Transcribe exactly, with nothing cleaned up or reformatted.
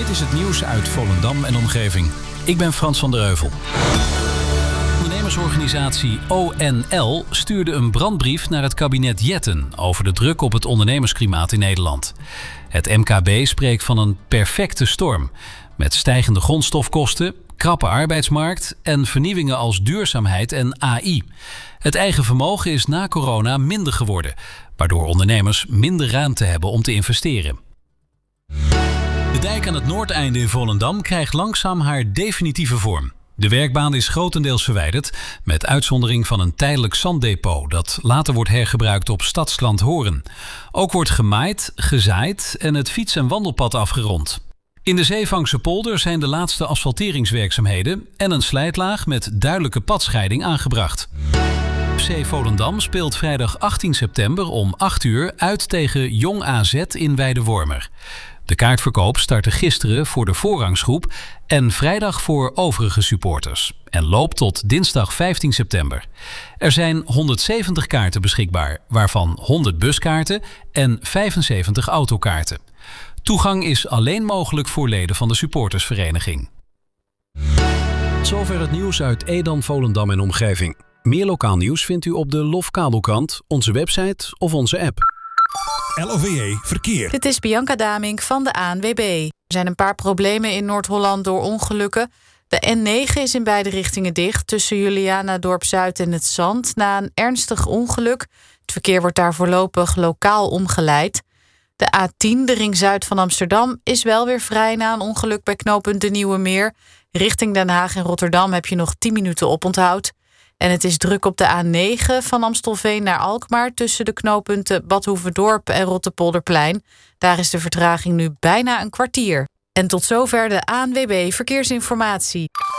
Dit is het nieuws uit Volendam en omgeving. Ik ben Frans van der Heuvel. De ondernemersorganisatie O N L stuurde een brandbrief naar het kabinet Jetten over de druk op het ondernemersklimaat in Nederland. Het M K B spreekt van een perfecte storm met stijgende grondstofkosten, krappe arbeidsmarkt en vernieuwingen als duurzaamheid en A I. Het eigen vermogen is na corona minder geworden, waardoor ondernemers minder ruimte hebben om te investeren. De dijk aan het noordeinde in Volendam krijgt langzaam haar definitieve vorm. De werkbaan is grotendeels verwijderd, met uitzondering van een tijdelijk zanddepot dat later wordt hergebruikt op Stadsland Hoorn. Ook wordt gemaaid, gezaaid en het fiets- en wandelpad afgerond. In de Zeevangse polder zijn de laatste asfalteringswerkzaamheden en een slijtlaag met duidelijke padscheiding aangebracht. F C Volendam speelt vrijdag achttien september om acht uur uit tegen Jong A Z in Weidewormer. De kaartverkoop startte gisteren voor de voorrangsgroep en vrijdag voor overige supporters en loopt tot dinsdag vijftien september. Er zijn honderdzeventig kaarten beschikbaar, waarvan honderd buskaarten en vijfenzeventig autokaarten. Toegang is alleen mogelijk voor leden van de supportersvereniging. Zover het nieuws uit Edam, Volendam en omgeving. Meer lokaal nieuws vindt u op de Lof Kabelkrant, onze website of onze app. L O V E Verkeer. Dit is Bianca Damink van de A N W B. Er zijn een paar problemen in Noord-Holland door ongelukken. De N negen is in beide richtingen dicht tussen Julianadorp-Zuid en het Zand na een ernstig ongeluk. Het verkeer wordt daar voorlopig lokaal omgeleid. De A tien, de ring zuid van Amsterdam, is wel weer vrij na een ongeluk bij knooppunt De Nieuwe Meer. Richting Den Haag en Rotterdam heb je nog tien minuten oponthoud. En het is druk op de A negen van Amstelveen naar Alkmaar tussen de knooppunten Bad Hoeverdorp en Rotterpolderplein. Daar is de vertraging nu bijna een kwartier. En tot zover de A N W B Verkeersinformatie.